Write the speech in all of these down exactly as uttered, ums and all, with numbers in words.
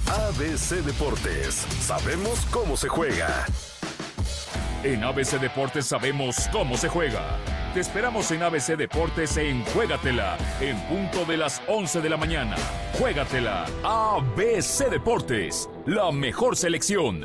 A B C Deportes, sabemos cómo se juega. En A B C Deportes sabemos cómo se juega. Te esperamos en A B C Deportes en Juégatela, en punto de las once de la mañana. Juégatela, A B C Deportes, la mejor selección.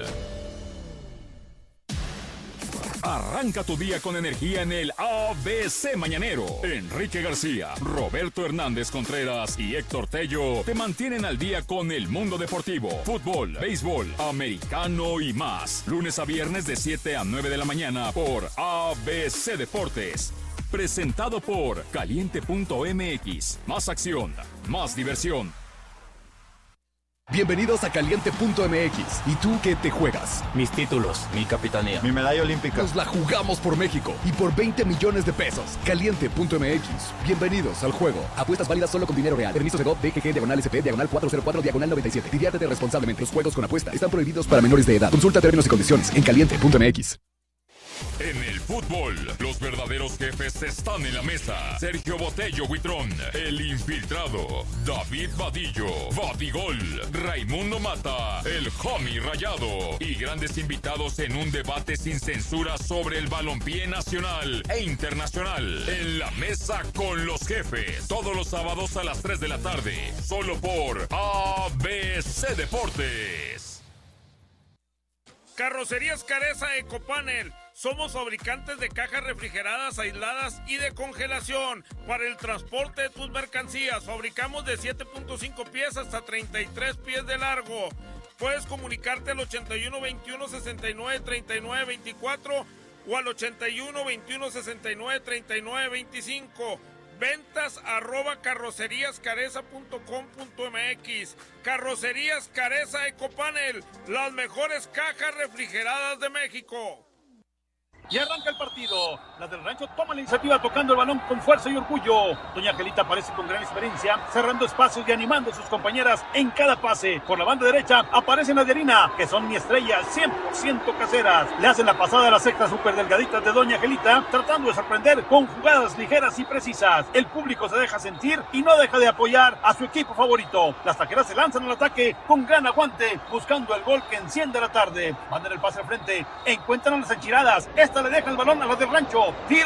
Arranca tu día con energía en el A B C Mañanero. Enrique García, Roberto Hernández Contreras y Héctor Tello te mantienen al día con el mundo deportivo, fútbol, béisbol, americano y más. Lunes a viernes de siete a nueve de la mañana por A B C Deportes. Presentado por Caliente punto M X. Más acción, más diversión. Bienvenidos a Caliente punto M X. ¿Y tú qué te juegas? Mis títulos, mi capitanía, mi medalla olímpica. Nos la jugamos por México y por veinte millones de pesos. Caliente punto M X. Bienvenidos al juego. Apuestas válidas solo con dinero real. Permiso de G O V, D G G, diagonal S P, diagonal cuatro cero cuatro, diagonal noventa y siete. Diviértete responsablemente. Los juegos con apuesta están prohibidos para menores de edad. Consulta términos y condiciones en Caliente punto M X. En el fútbol, los verdaderos jefes están en la mesa. Sergio Botello Huitrón, el infiltrado. David Vadillo, Vadigol. Raimundo Mata, el homie rayado. Y grandes invitados en un debate sin censura sobre el balompié nacional e internacional. En la mesa con los jefes. Todos los sábados a las tres de la tarde. Solo por A B C Deportes. Carrocerías Careza Ecopanel. Somos fabricantes de cajas refrigeradas, aisladas y de congelación para el transporte de tus mercancías. Fabricamos de siete punto cinco pies hasta treinta y tres pies de largo. Puedes comunicarte al ochenta y uno veintiuno sesenta y nueve treinta y nueve veinticuatro o al ochenta y uno veintiuno sesenta y nueve treinta y nueve veinticinco. Ventas arroba carroceríascareza punto com punto m x. Carrocerías Careza Ecopanel, las mejores cajas refrigeradas de México. Y arranca el partido. La del Rancho toma la iniciativa tocando el balón con fuerza y orgullo. Doña Angelita aparece con gran experiencia, cerrando espacios y animando a sus compañeras en cada pase. Por la banda derecha aparecen las de Harina, que son mi estrella, cien por ciento caseras. Le hacen la pasada a las sextas súper delgaditas de Doña Angelita, tratando de sorprender con jugadas ligeras y precisas. El público se deja sentir y no deja de apoyar a su equipo favorito. Las taqueras se lanzan al ataque con gran aguante, buscando el gol que enciende la tarde. Mandan el pase al frente, encuentran a las enchiladas. Esta le deja el balón a las del Rancho. ¡Tiro!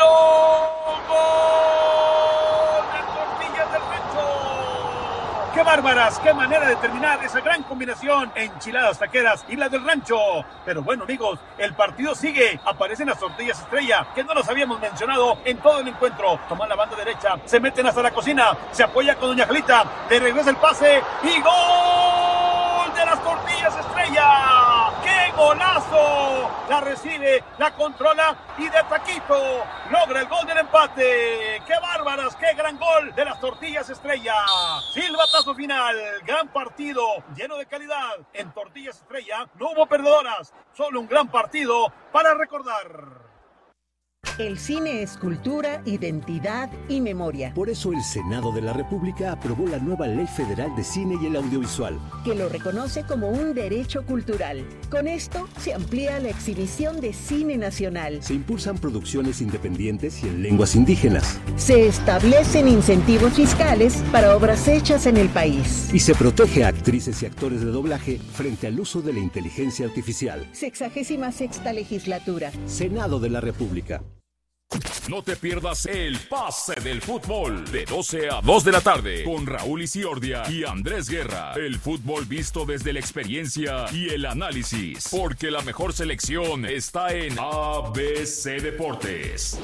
¡Gol! ¡De Tortillas del Rancho! ¡Qué bárbaras! ¡Qué manera de terminar esa gran combinación! Enchiladas taqueras y las del Rancho. Pero bueno, amigos, el partido sigue. Aparecen las Tortillas Estrella, que no las habíamos mencionado en todo el encuentro. Toman la banda derecha, se meten hasta la cocina, se apoya con Doña Angelita, le regresa el pase y ¡gol de las Tortillas Estrella! ¡Qué golazo! La recibe, la controla y de taquito logra el gol del empate. ¡Qué bárbaras! ¡Qué gran gol de las Tortillas Estrella! Silbatazo final, gran partido, lleno de calidad. En Tortillas Estrella no hubo perdedoras, solo un gran partido para recordar. El cine es cultura, identidad y memoria. Por eso el Senado de la República aprobó la nueva Ley Federal de Cine y el Audiovisual, que lo reconoce como un derecho cultural. Con esto se amplía la exhibición de cine nacional. Se impulsan producciones independientes y en lenguas indígenas. Se establecen incentivos fiscales para obras hechas en el país. Y se protege a actrices y actores de doblaje frente al uso de la inteligencia artificial. Sexagésima sexta legislatura. Senado de la República. No te pierdas el pase del fútbol de doce a dos de la tarde con Raúl Isiordia y Andrés Guerra. El fútbol visto desde la experiencia y el análisis, porque la mejor selección está en A B C Deportes.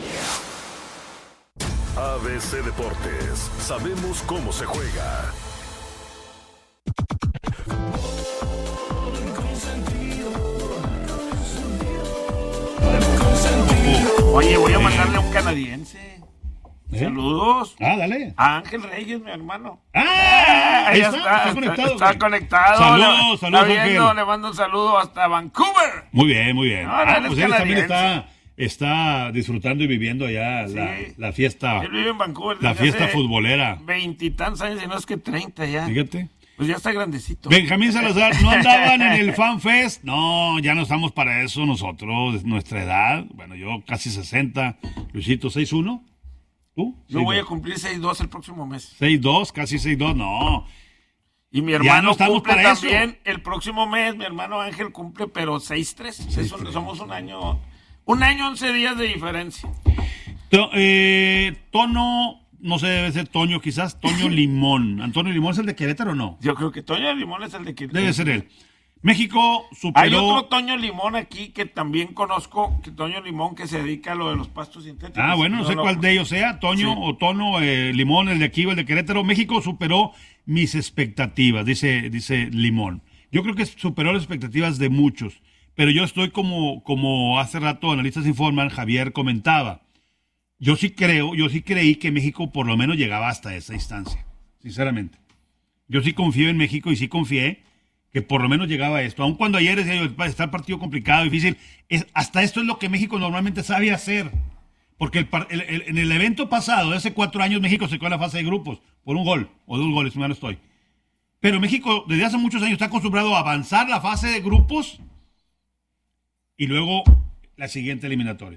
A B C Deportes, sabemos cómo se juega. Oye, voy a mandarle a un canadiense. ¿Eh? Saludos. Ah, dale. A Ángel Reyes, mi hermano. ¡Ah! Ahí está, está, está conectado. Está, está conectado. Saludos, saludos, está viendo, le mando un saludo hasta Vancouver. Muy bien, muy bien. No, ah, no, pues él también está, está disfrutando y viviendo allá sí. la, la fiesta. Él vive en Vancouver. La fiesta futbolera. Veintitantos años, y no es que treinta ya. Fíjate. Pues ya está grandecito. Benjamín Salazar, ¿no andaban en el Fan Fest? No, ya no estamos para eso nosotros, nuestra edad. Bueno, yo casi sesenta. Luisito, ¿seis uno? ¿Tú? Yo voy a cumplir seis dos el próximo mes. ¿seis dos? Casi seis dos, no. Y mi hermano no cumple para también eso. el próximo mes, mi hermano Ángel cumple, pero seis tres. Somos un año, un año, once días de diferencia. To, eh, tono, no sé, debe ser Toño quizás, Toño Limón. ¿Antonio Limón es el de Querétaro o no? Yo creo que Toño Limón es el de Querétaro. Debe ser él. México superó... Hay otro Toño Limón aquí que también conozco, que Toño Limón que se dedica a lo de los pastos sintéticos. Ah, bueno, no, no sé no, cuál de ellos sea, Toño sí. o Tono, eh, Limón, el de aquí o el de Querétaro. México superó mis expectativas, dice, dice Limón. Yo creo que superó las expectativas de muchos, pero yo estoy como, como hace rato analistas informan, Javier comentaba. Yo sí creo, yo sí creí que México por lo menos llegaba hasta esa instancia, sinceramente. Yo sí confío en México y sí confié que por lo menos llegaba a esto. Aun cuando ayer está el partido complicado, difícil, es, hasta esto es lo que México normalmente sabe hacer. Porque el, el, el, en el evento pasado, de hace cuatro años, México se quedó en la fase de grupos por un gol, o dos goles, si mal no estoy. Pero México, desde hace muchos años, está acostumbrado a avanzar la fase de grupos y luego la siguiente eliminatoria.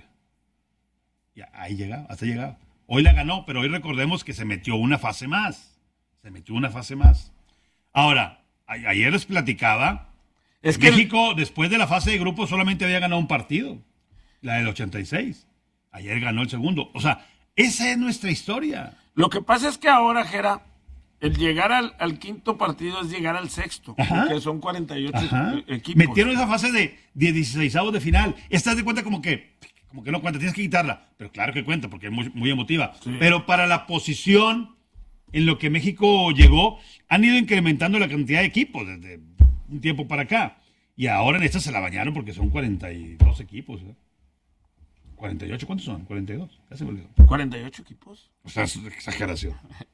Ya, ahí llegaba, hasta llegaba. Hoy la ganó, pero hoy recordemos que se metió una fase más. Se metió una fase más. Ahora, ayer les platicaba, es que México el... después de la fase de grupos solamente había ganado un partido, la del ochenta y seis. Ayer ganó el segundo. O sea, esa es nuestra historia. Lo que pasa es que ahora, Jera, el llegar al, al quinto partido es llegar al sexto, Ajá. porque son cuarenta y ocho Ajá. equipos. Metieron esa fase de dieciseisavos de final. Estás de cuenta como que, como que no cuenta, tienes que quitarla. Pero claro que cuenta, porque es muy, muy emotiva. Sí. Pero para la posición en lo que México llegó, han ido incrementando la cantidad de equipos desde un tiempo para acá. Y ahora en esta se la bañaron porque son cuarenta y dos equipos. ¿eh? cuarenta y ocho, ¿cuántos son? cuarenta y dos. Ya se me olvidó. ¿cuarenta y ocho equipos? O sea, es exageración.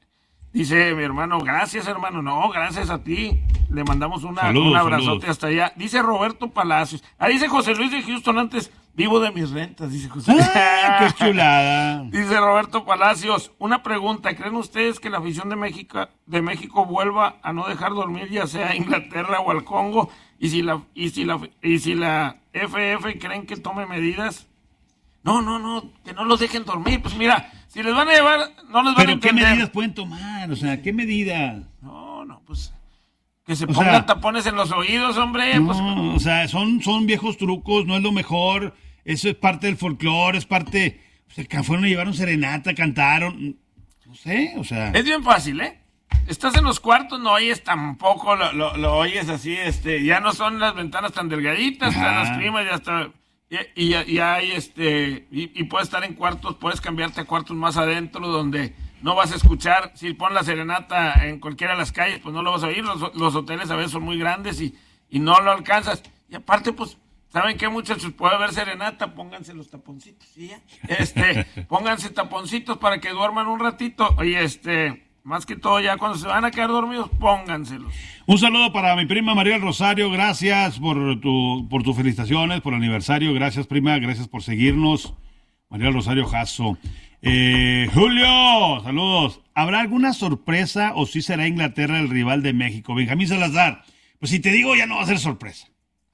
Dice mi hermano, gracias hermano, no, gracias a ti. Le mandamos una, saludos, un abrazote saludos. hasta allá. Dice Roberto Palacios. Ah, dice José Luis de Houston antes, vivo de mis rentas, dice José Luis. ¡Ah, qué chulada! Dice Roberto Palacios, una pregunta, ¿creen ustedes que la afición de México, de México vuelva a no dejar dormir ya sea a Inglaterra o al Congo? Y si la, y si la, y si la F F creen que tome medidas. No, no, no, que no los dejen dormir. Pues mira, si les van a llevar, no les van ¿Pero a entender. qué medidas pueden tomar? O sea, ¿qué medidas? No, no, pues que se o pongan sea, tapones en los oídos, hombre. No, pues, o sea, son, son viejos trucos, no es lo mejor. Eso es parte del folclore, es parte... O sea, fueron a llevar serenata, cantaron... No sé, o sea... Es bien fácil, ¿eh? Estás en los cuartos, no oyes tampoco, lo, lo, lo oyes así, este... Ya no son las ventanas tan delgaditas, están las climas, ya está... Y, y, y hay este y, y puedes estar en cuartos, puedes cambiarte a cuartos más adentro donde no vas a escuchar. Si pones la serenata en cualquiera de las calles, pues no lo vas a oír. Los, los hoteles a veces son muy grandes y, y no lo alcanzas. Y aparte, pues, ¿saben qué, muchachos? Puede haber serenata, pónganse los taponcitos, ¿sí? Este, pónganse taponcitos para que duerman un ratito. Oye, este, más que todo ya cuando se van a quedar dormidos, pónganselos. Un saludo para mi prima María del Rosario, gracias por tu por tus felicitaciones, por el aniversario, gracias prima, gracias por seguirnos. María del Rosario Jasso. Eh, Julio, saludos. ¿Habrá alguna sorpresa o sí será Inglaterra el rival de México? Benjamín Salazar, pues si te digo ya no va a ser sorpresa.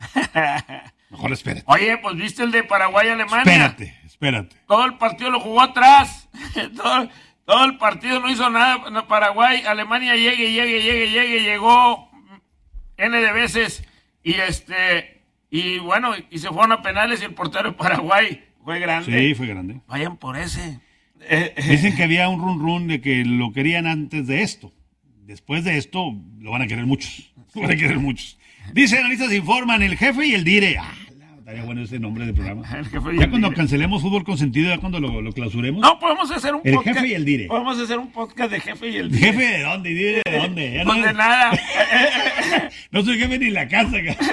Mejor espérate. Oye, pues viste el de Paraguay-Alemania. Espérate, espérate. Todo el partido lo jugó atrás. todo Todo el partido no hizo nada. No, Paraguay, Alemania llegue, llegue, llegue, llegue, llegó N de veces y este y bueno, y se fueron a penales y el portero de Paraguay fue grande. Sí, fue grande. Vayan por ese. Dicen que había un run run de que lo querían antes de esto. Después de esto lo van a querer muchos. Lo van a querer muchos. Dice, analistas informan, el jefe y el dire. Ah, estaría bueno ese nombre del programa. Ya cuando cancelemos Fútbol Consentido, ya cuando lo, lo clausuremos. No, podemos hacer un el podcast. El jefe y el dire. Podemos hacer un podcast de jefe y el dire. ¿Jefe de dónde? ¿Dire de dónde? Ya no, no de nada. No soy jefe ni en la casa.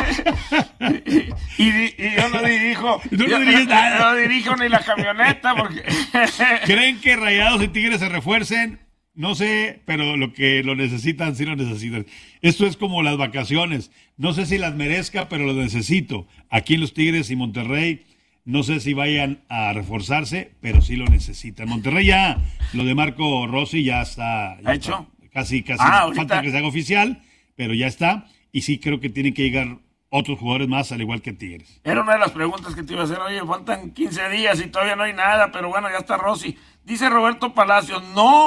y, y, y yo no dirijo. Tú no yo, diriges nada. No dirijo ni la camioneta porque... ¿Creen que Rayados y Tigres se refuercen? No sé, pero lo que lo necesitan, sí lo necesitan. Esto es como las vacaciones. No sé si las merezca, pero las necesito. Aquí en los Tigres y Monterrey, no sé si vayan a reforzarse, pero sí lo necesitan. Monterrey ya, lo de Marco Rossi ya está. Ya ¿Ha hecho? Está, casi, casi. Ah, falta que se haga oficial, pero ya está. Y sí creo que tienen que llegar otros jugadores más, al igual que Tigres. Era una de las preguntas que te iba a hacer. Oye, faltan quince días y todavía no hay nada, pero bueno, ya está Rossi. Dice Roberto Palacios, no.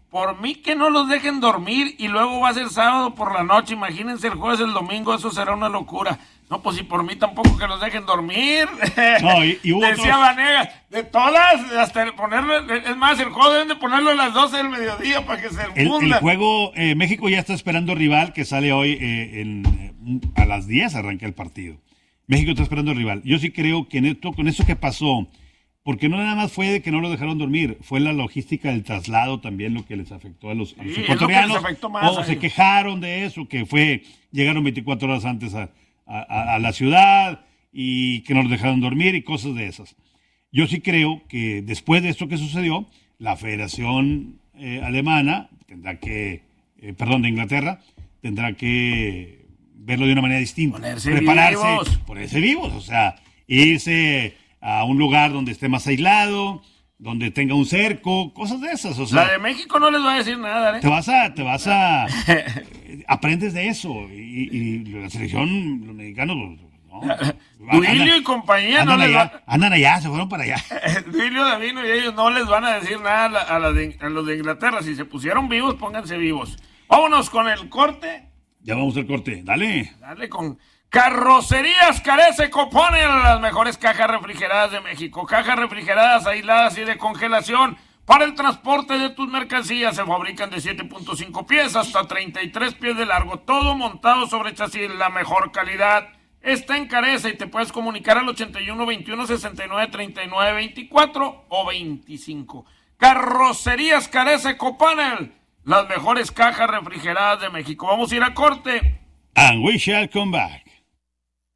por mí que no los dejen dormir y luego va a ser sábado por la noche. Imagínense el jueves, el domingo, eso será una locura. No, pues si por mí tampoco que los dejen dormir. No, y, y hubo decía otros... Vanegas, de todas, hasta ponerlo, es más, el juego deben de ponerlo a las doce del mediodía para que se El, funda. el juego, eh, México ya está esperando rival que sale hoy eh, en, eh, a las diez arranca el partido. México está esperando rival. Yo sí creo que en esto, con eso que pasó, porque no nada más fue de que no lo dejaron dormir, fue la logística del traslado también lo que les afectó a los, a los Sí, ecuatorianos. es lo que les afectó más o a se ellos. quejaron de eso, que fue, llegaron veinticuatro horas antes a, a, a la ciudad y que no los dejaron dormir y cosas de esas. Yo sí creo que después de esto que sucedió, la Federación eh, Alemana tendrá que, eh, perdón, de Inglaterra, tendrá que verlo de una manera distinta. Ponerse prepararse, vivos. ponerse vivos, o sea, irse a un lugar donde esté más aislado, donde tenga un cerco, cosas de esas. O sea, La de México no les va a decir nada, ¿eh? te vas a, te vas a, eh, aprendes de eso y, y la selección, los mexicanos, ¿no? Duilio y compañía andan no les allá, va... andan allá, se fueron para allá. Duilio Davino y ellos no les van a decir nada a, la- a, la de- a los de Inglaterra. Si se pusieron vivos, pónganse vivos. Vámonos con el corte. Ya vamos al corte, dale. Dale con Carrocerías Carece Copone, las mejores cajas refrigeradas de México. Cajas refrigeradas, aisladas y de congelación para el transporte de tus mercancías. Se fabrican de siete punto cinco pies hasta treinta y tres pies de largo. Todo montado sobre chasis, la mejor calidad. Está en Carece y te puedes comunicar al ochenta y uno, veintiuno, sesenta y nueve, treinta y nueve, veinticuatro o veinticinco. Carrocerías Carece Copanel, las mejores cajas refrigeradas de México. Vamos a ir a corte. And we shall come back.